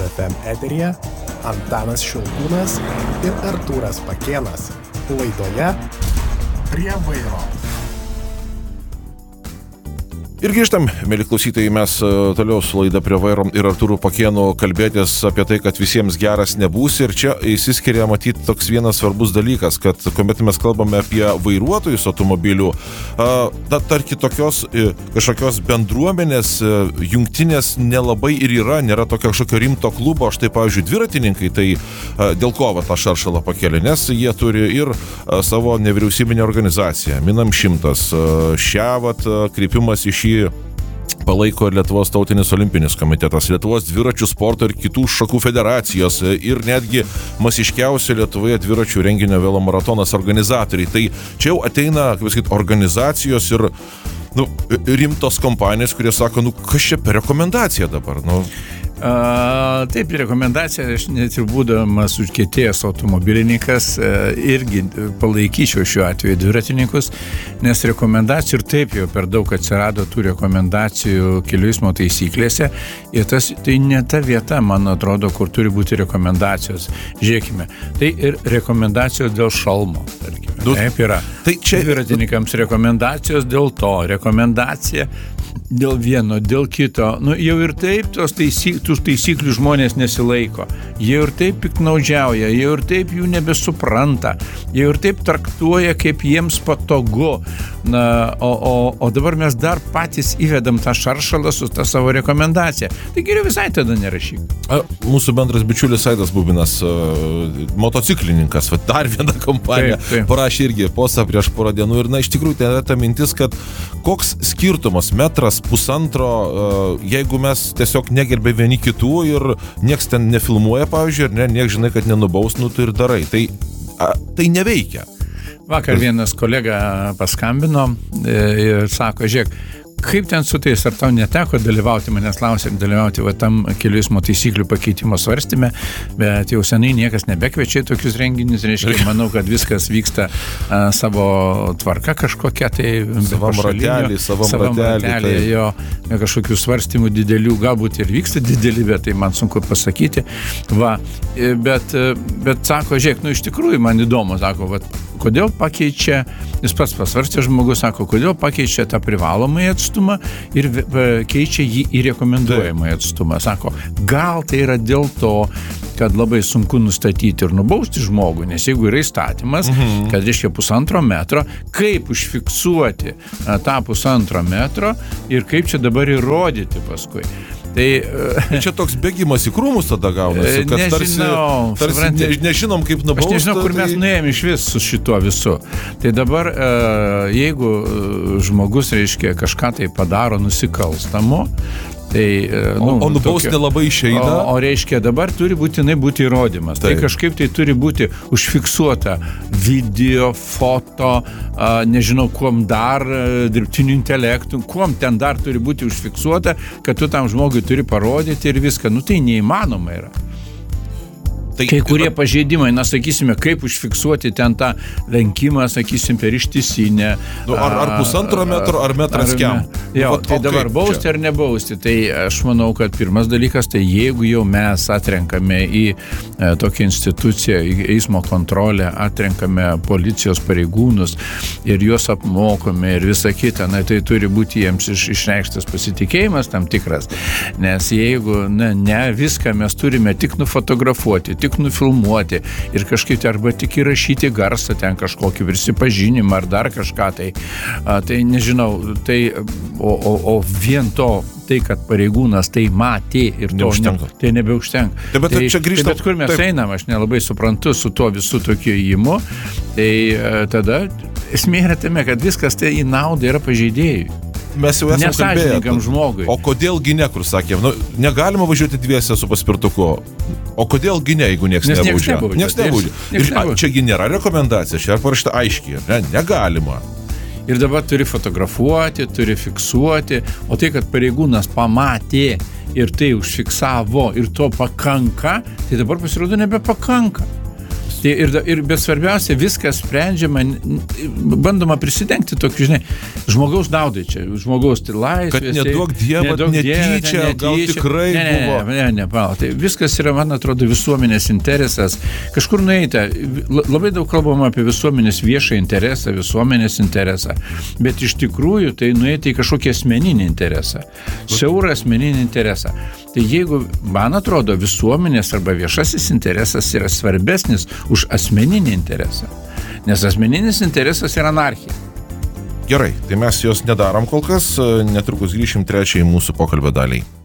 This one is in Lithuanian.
FM eteryje Antanas Šilkūnas ir Artūras Pakėnas. Laidoje Prie vairo. Ir grįžtam, mėly klausytojai, mes toliau su laida Prie vairo ir Artūru Pakėnu kalbėtis apie tai, kad visiems geras nebūsi. Ir čia įsiskiria matyti toks vienas svarbus dalykas, kad kuomet mes kalbame apie vairuotojus automobilių, tarki tokios kažkokios bendruomenės, jungtinės nelabai ir yra, nėra tokio kažkokio rimto klubo. Štai, pavyzdžiui, dviratininkai, tai dėl ko tą šaršalą pakėlė, nes jie turi ir savo nevyriausybinę organizaciją, Minam 100. Šią kreipimas iš palaiko ir Lietuvos tautinis olimpinis komitetas, Lietuvos dviračių sporto ir kitų šakų federacijos ir netgi masiškiausia Lietuvoje dviračių renginio velomaratonas organizatoriai. Tai čia jau ateina, kaip sakyti, organizacijos ir rimtos kompanijos, kurie sako, kas čia per rekomendacija dabar? Taip, rekomendacija, aš net ir būdamas užkietėjęs automobilininkas irgi palaikyčiau šiuo atveju dviratininkus, nes rekomendacijų ir taip jau per daug atsirado tų rekomendacijų kelių eismo taisyklėse ir tai ne ta vieta, man atrodo, kur turi būti rekomendacijos. Žiūrėkime, tai ir rekomendacijos dėl šalmo, tarkime, taip yra. Tai čia dviratininkams rekomendacijos dėl to, rekomendacija dėl vieno, dėl kito. Jau ir taip tų taisyklių žmonės nesilaiko. Jie ir taip piktnaudžiauja, jie ir taip jų nebesupranta, jie ir taip traktuoja, kaip jiems patogu. O dabar mes dar patys įvedam tą šaršalą su tą savo rekomendaciją. Tai geriau visai tada nerašyk. Mūsų bendras bičiulis Aidas Bubinas, motociklininkas, dar viena kompanija, parašė irgi postą prieš porą dienų ir iš tikrųjų tai yra ta mintis, kad koks skirtumas, metras, pusantro, jeigu mes tiesiog negerbė vieni kitų ir nieks ten nefilmuoja, pavyzdžiui, ir nieks žinai, kad nenubaus, tu ir darai. Tai neveikia. Vakar vienas kolega paskambino ir sako, žiūrėk, kaip ten su tais, ar tau neteko dalyvauti, manęs klausė, dalyvauti tam kelių eismo taisyklių pakeitimo svarstyme, bet jau senai niekas nebekviečia tokius renginius, reiškia, manau, kad viskas vyksta savo tvarka kažkokia, tai savam ratelį, jo kažkokių svarstymų didelių, galbūt ir vyksta dideli, bet tai man sunku pasakyti. Bet sako, žiūrėk, iš tikrųjų man įdomu, sako, kodėl pakeičia, jis pats pasvarstė žmogus, sako, kodėl pakeičia tą privalomąjį atstumą ir keičia jį į rekomenduojamąjį atstumą. Sako, gal tai yra dėl to, kad labai sunku nustatyti ir nubausti žmogų, nes jeigu yra įstatymas, kad reiškia 1,5 metro, kaip užfiksuoti tą 1,5 metro ir kaip čia dabar įrodyti paskui. Tai čia toks bėgimas į krūmus tada gaunasi, kad tarsi nežinom, kaip nubausti. Aš nežinau, kur mes nuėjom iš vis su šituo visu. Tai dabar, jeigu žmogus, reiškia, kažką tai padaro nusikalstamo, tai, o nubausti labai išeina. O reiškia, dabar turi būtinai būti įrodymas. Tai kažkaip tai turi būti užfiksuota video, foto, nežinau, kuom dar, dirbtiniu intelektu, kuom ten dar turi būti užfiksuota, kad tu tam žmogui turi parodyti ir viską. Tai neįmanoma yra. Kai kurie pažeidimai, sakysime, kaip užfiksuoti ten tą lenkimą, sakysim, per ištisinę. Ar 1,5 metro, ar metras kiam. Tai dabar bausti ar nebausti. Tai aš manau, kad pirmas dalykas, tai jeigu jau mes atrenkame į tokią instituciją, į eismo kontrolę, atrenkame policijos pareigūnus ir juos apmokome ir visa kita, tai turi būti jiems išreikštas pasitikėjimas tam tikras. Nes jeigu ne viską mes turime tik nufotografuoti, tik nufilmuoti ir kažkaip arba tik įrašyti garsą ten kažkokį prisipažinimą ar dar kažką tai nežinau, o vien tai, kad pareigūnas tai matė ir tai nebeužtenka. Bet kur mes einam, aš nelabai suprantu su tuo visų tokiu įimu, tai tada esmė yra tame, kad viskas tai į naudą yra pažeidėjui. Mes jau esame nesąžiningam žmogui. O kodėlgi ne, kur sakėm, negalima važiuoti dviese su paspirtuku. O kodėlgi ne, jeigu nieks nebaudžia? Nieks nebaudžia. Ir čiagi nėra rekomendacija, čia parašyta aiškiai, negalima. Ir dabar turi fotografuoti, turi fiksuoti, o tai, kad pareigūnas pamatė ir tai užfiksavo ir to pakanka, tai dabar pasirodo nebepakanka. Tai bet svarbiausia, viskas sprendžiama, bandoma prisidengti tokiu, žinai, žmogaus naudai čia, žmogaus tai laisvės. Kad neduok Dievą, netyčia, gal tikrai buvo. Ne, tai viskas yra, man atrodo, visuomenės interesas. Kažkur nueita, labai daug kalbama apie visuomenės viešą interesą, visuomenės interesą, bet iš tikrųjų tai nueita į kažkokį asmeninį interesą, siaurą asmeninį interesą. Tai jeigu, man atrodo, visuomenės arba viešasis interesas yra svarbesnis už asmeninį interesą, nes asmeninis interesas yra anarchija. Gerai, tai mes jos nedarom kol kas, netrukus grįšim trečiai mūsų pokalbio daliai.